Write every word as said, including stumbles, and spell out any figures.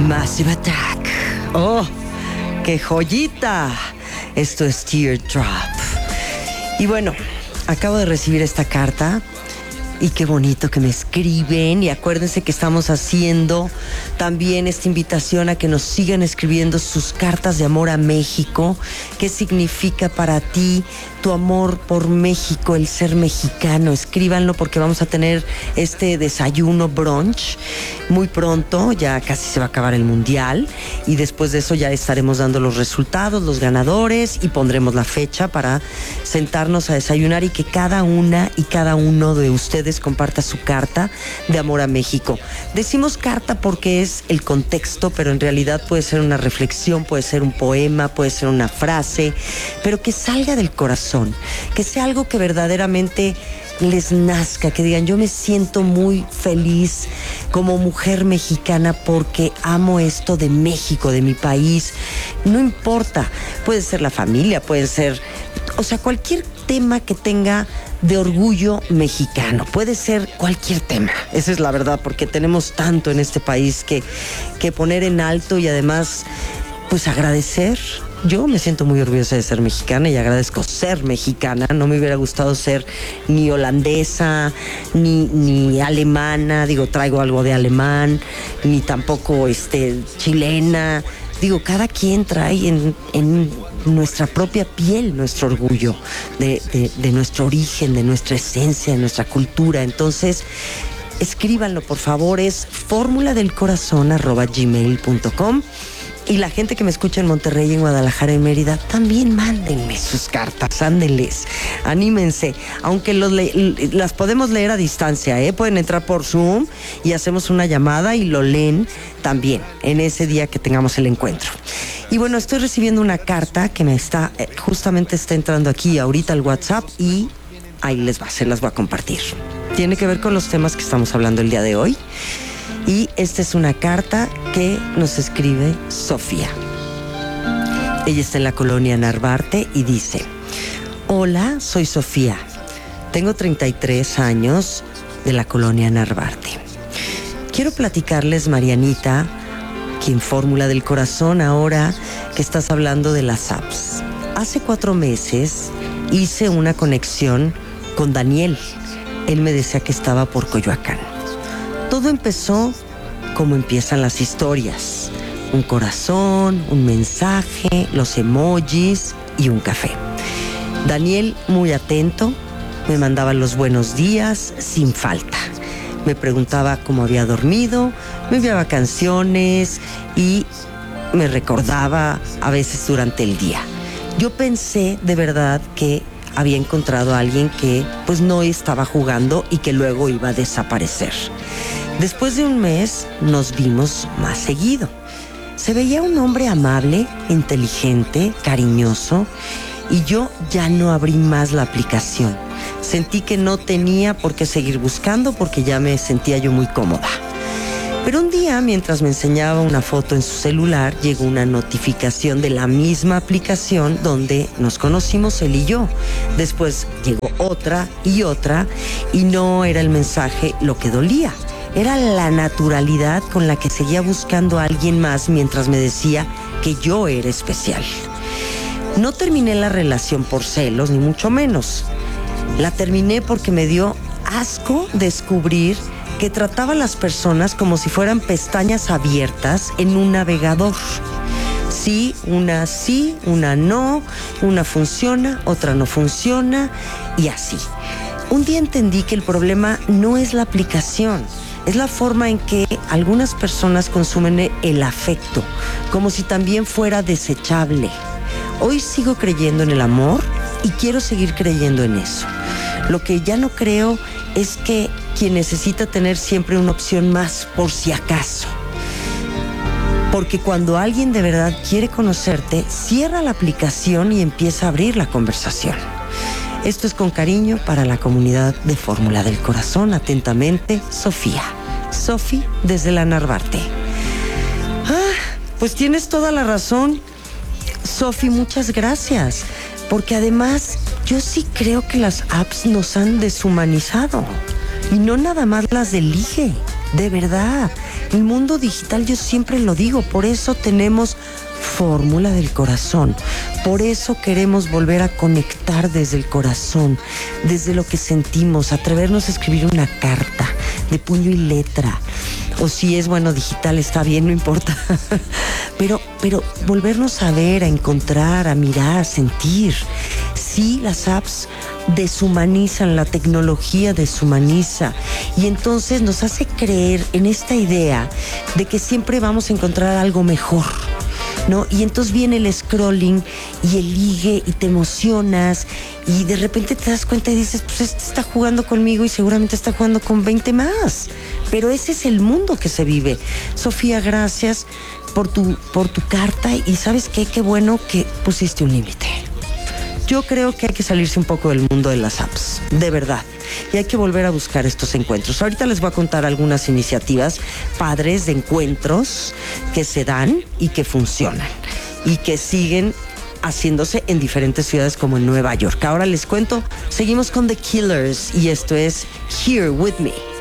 Massive Attack. ¡Oh, qué joyita! Esto es Teardrop. Y bueno, acabo de recibir esta carta y qué bonito que me escriben. Y acuérdense que estamos haciendo también esta invitación a que nos sigan escribiendo sus cartas de amor a México. ¿Qué significa para ti tu amor por México, el ser mexicano? Escríbanlo porque vamos a tener este desayuno brunch muy pronto. Ya casi se va a acabar el mundial y después de eso ya estaremos dando los resultados, los ganadores, y pondremos la fecha para sentarnos a desayunar y que cada una y cada uno de ustedes comparta su carta de amor a México. Decimos carta porque es el contexto, pero en realidad puede ser una reflexión, puede ser un poema, puede ser una frase, pero que salga del corazón, que sea algo que verdaderamente les nazca, que digan: yo me siento muy feliz como mujer mexicana porque amo esto de México, de mi país. No importa, puede ser la familia, puede ser, o sea, cualquier tema que tenga de orgullo mexicano, puede ser cualquier tema. Esa es la verdad, porque tenemos tanto en este país que, que poner en alto y además, pues agradecer. Yo me siento muy orgullosa de ser mexicana y agradezco ser mexicana. No me hubiera gustado ser ni holandesa, ni, ni alemana, digo, traigo algo de alemán, ni tampoco este, chilena. Digo, cada quien trae en, en nuestra propia piel nuestro orgullo de, de, de nuestro origen, de nuestra esencia, de nuestra cultura. Entonces, escríbanlo, por favor. Es fórmula del corazón arroba gmail punto com. Y la gente que me escucha en Monterrey, en Guadalajara, en Mérida, también mándenme sus cartas, ándenles, anímense, aunque los le- las podemos leer a distancia, ¿eh? Pueden entrar por Zoom y hacemos una llamada y lo leen también en ese día que tengamos el encuentro. Y bueno, estoy recibiendo una carta que me está, eh, justamente está entrando aquí ahorita al WhatsApp y ahí les va, se las voy a compartir. Tiene que ver con los temas que estamos hablando el día de hoy. Y esta es una carta que nos escribe Sofía. Ella está en la colonia Narvarte y dice: hola, soy Sofía. Tengo treinta y tres años, de la colonia Narvarte. Quiero platicarles, Marianita, quien fórmula del corazón, ahora que estás hablando de las apps. Hace cuatro meses hice una conexión con Daniel. Él me decía que estaba por Coyoacán. Todo empezó como empiezan las historias: un corazón, un mensaje, los emojis y un café. Daniel, muy atento, me mandaba los buenos días sin falta. Me preguntaba cómo había dormido, me enviaba canciones y me recordaba a veces durante el día. Yo pensé de verdad que había encontrado a alguien que pues no estaba jugando y que luego iba a desaparecer. Después de un mes nos vimos más seguido. Se veía un hombre amable, inteligente, cariñoso, y yo ya no abrí más la aplicación. Sentí que no tenía por qué seguir buscando porque ya me sentía yo muy cómoda. Pero un día, mientras me enseñaba una foto en su celular, llegó una notificación de la misma aplicación donde nos conocimos él y yo. Después llegó otra y otra, y no era el mensaje lo que dolía. Era la naturalidad con la que seguía buscando a alguien más mientras me decía que yo era especial. No terminé la relación por celos, ni mucho menos. La terminé porque me dio asco descubrir que trataba a las personas como si fueran pestañas abiertas en un navegador. Sí, una sí, una no, una funciona, otra no funciona, y así. Un día entendí que el problema no es la aplicación, es la forma en que algunas personas consumen el afecto, como si también fuera desechable. Hoy sigo creyendo en el amor y quiero seguir creyendo en eso. Lo que ya no creo es que quien necesita tener siempre una opción más por si acaso. Porque cuando alguien de verdad quiere conocerte, cierra la aplicación y empieza a abrir la conversación. Esto es con cariño para la comunidad de Fórmula del Corazón. Atentamente, Sofía. Sofi, desde la Narvarte. Ah, pues tienes toda la razón, Sofi, muchas gracias. Porque además, yo sí creo que las apps nos han deshumanizado. Y no nada más las de ligue, de verdad. El mundo digital, yo siempre lo digo, por eso tenemos fórmula del corazón. Por eso queremos volver a conectar desde el corazón, desde lo que sentimos, atrevernos a escribir una carta de puño y letra. O si es, bueno, digital, está bien, no importa. Pero, pero volvernos a ver, a encontrar, a mirar, a sentir. Sí, las apps deshumanizan, la tecnología deshumaniza. Y entonces nos hace creer en esta idea de que siempre vamos a encontrar algo mejor, ¿no? Y entonces viene el scrolling y el ligue y te emocionas y de repente te das cuenta y dices, pues este está jugando conmigo y seguramente está jugando con veinte más. Pero ese es el mundo que se vive. Sofía, gracias por tu, por tu carta y ¿sabes qué? Qué bueno que pusiste un límite. Yo creo que hay que salirse un poco del mundo de las apps, de verdad. Y hay que volver a buscar estos encuentros. Ahorita les voy a contar algunas iniciativas padres de encuentros que se dan y que funcionan y que siguen haciéndose en diferentes ciudades como en Nueva York. Ahora les cuento, seguimos con The Killers y esto es Here With Me.